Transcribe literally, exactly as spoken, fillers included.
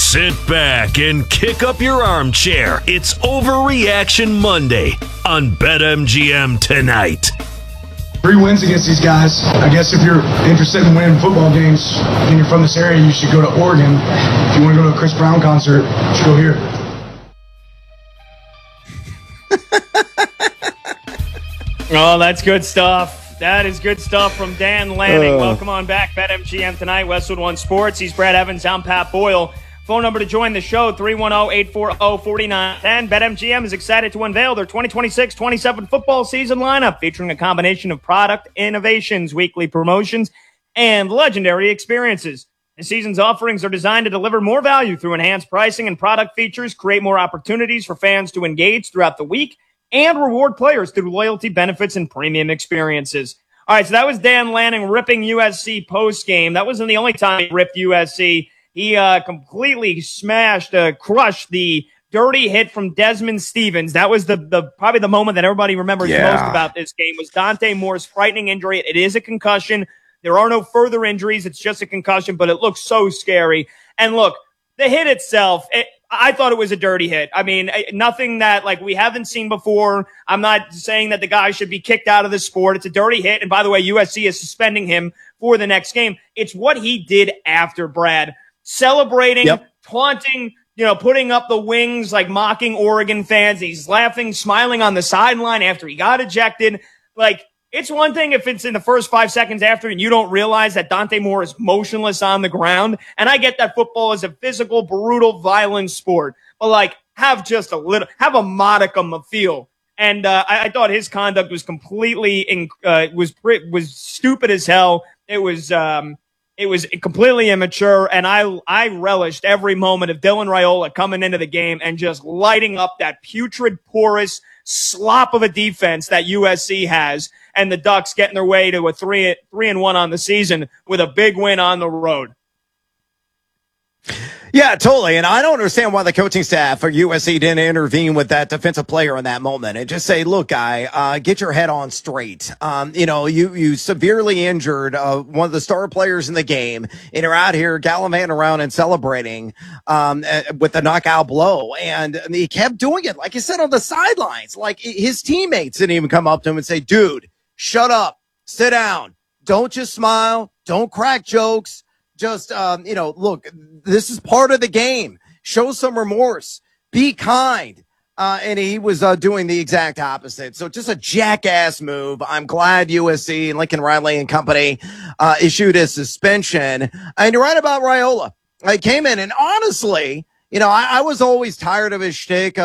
Sit back and kick up your armchair. It's Overreaction Monday on BetMGM tonight. Three wins against these guys. I guess if you're interested in winning football games and you're from this area, you should go to Oregon. If you want to go to a Chris Brown concert, you should go here. Oh, that's good stuff. That is good stuff from Dan Lanning. Uh. Welcome on back, BetMGM tonight, Westwood One Sports. He's Brad Evans. I'm Pat Boyle. Phone number to join the show, three one zero, eight four zero, four nine one zero. BetMGM is excited to unveil their twenty twenty-six twenty-seven football season lineup, featuring a combination of product innovations, weekly promotions, and legendary experiences. The season's offerings are designed to deliver more value through enhanced pricing and product features, create more opportunities for fans to engage throughout the week, and reward players through loyalty benefits and premium experiences. All right, so that was Dan Lanning ripping U S C post-game. That wasn't the only time he ripped U S C. He uh, completely smashed, uh, crushed the dirty hit from Desmond Stevens. That was the the probably the moment that everybody remembers yeah. most about this game was Dante Moore's frightening injury. It is a concussion. There are no further injuries. It's just a concussion, but it looks so scary. And look, the hit itself, it, I thought it was a dirty hit. I mean, nothing that like we haven't seen before. I'm not saying that the guy should be kicked out of the sport. It's a dirty hit. And by the way, U S C is suspending him for the next game. It's what he did after, Brad. Celebrating, yep. taunting, you know, putting up the wings, like mocking Oregon fans. He's laughing, smiling on the sideline after he got ejected. Like, it's one thing if it's in the first five seconds after and you don't realize that Dante Moore is motionless on the ground. And I get that football is a physical, brutal, violent sport. But, like, have just a little, have a modicum of feel. And uh, I, I thought his conduct was completely, in, uh, was was stupid as hell. It was, um, It was completely immature, and I I relished every moment of Dylan Raiola coming into the game and just lighting up that putrid, porous slop of a defense that U S C has, and the Ducks getting their way to a three three and one on the season with a big win on the road. Yeah, totally. And I don't understand why the coaching staff for U S C didn't intervene with that defensive player in that moment and just say, look, guy, uh, get your head on straight. Um, you know, you, you severely injured, uh, one of the star players in the game, and you're out here gallivanting around and celebrating, um, uh, with the knockout blow. And he kept doing it, like you said, on the sidelines. Like his teammates didn't even come up to him and say, dude, shut up, sit down. Don't just smile. Don't crack jokes. Just, um, you know, look, this is part of the game. Show some remorse. Be kind. Uh, and he was uh, doing the exact opposite. So just a jackass move. I'm glad U S C and Lincoln Riley and company uh, issued a suspension. And you're right about Raiola. I came in, and honestly, you know, I, I was always tired of his shtick.